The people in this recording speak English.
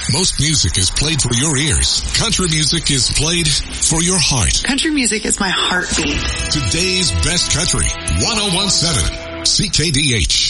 Most music is played for your ears. Country music is played for your heart. Country music is my heartbeat. Today's best country, 101.7 CKDH.